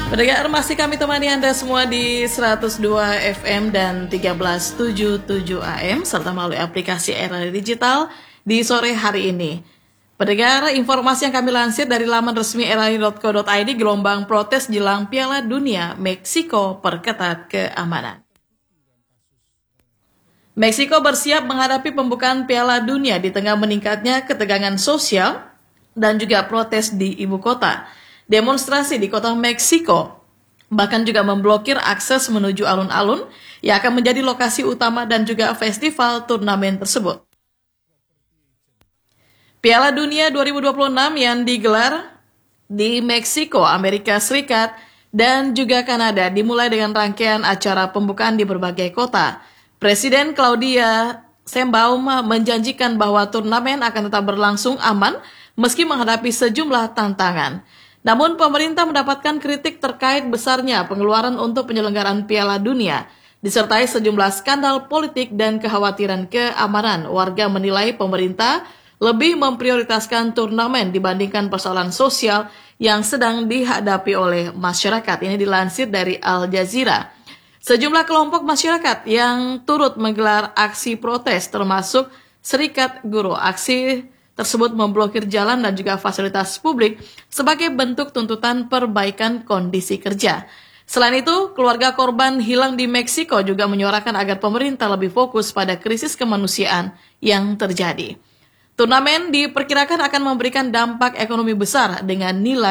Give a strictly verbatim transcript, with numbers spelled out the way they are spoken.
Pendengar, masih kami temani Anda semua di seratus dua F M dan seribu tiga ratus tujuh puluh tujuh A M serta melalui aplikasi Era Digital di sore hari ini. Pendengar, informasi yang kami lansir dari laman resmi erani dot co dot i d, gelombang protes jelang Piala Dunia, Meksiko perketat keamanan. Meksiko bersiap menghadapi pembukaan Piala Dunia di tengah meningkatnya ketegangan sosial dan juga protes di ibu kota. Demonstrasi di kota Meksiko bahkan juga memblokir akses menuju alun-alun yang akan menjadi lokasi utama dan juga festival turnamen tersebut. Piala Dunia dua ribu dua puluh enam yang digelar di Meksiko, Amerika Serikat, dan juga Kanada dimulai dengan rangkaian acara pembukaan di berbagai kota. Presiden Claudia Sheinbaum menjanjikan bahwa turnamen akan tetap berlangsung aman meski menghadapi sejumlah tantangan. Namun pemerintah mendapatkan kritik terkait besarnya pengeluaran untuk penyelenggaraan Piala Dunia, disertai sejumlah skandal politik dan kekhawatiran keamanan. Warga menilai pemerintah lebih memprioritaskan turnamen dibandingkan persoalan sosial yang sedang dihadapi oleh masyarakat. Ini dilansir dari Al Jazeera. Sejumlah kelompok masyarakat yang turut menggelar aksi protes termasuk Serikat Guru. Aksi tersebut memblokir jalan dan juga fasilitas publik sebagai bentuk tuntutan perbaikan kondisi kerja. Selain itu, keluarga korban hilang di Meksiko juga menyuarakan agar pemerintah lebih fokus pada krisis kemanusiaan yang terjadi. Turnamen diperkirakan akan memberikan dampak ekonomi besar dengan nilai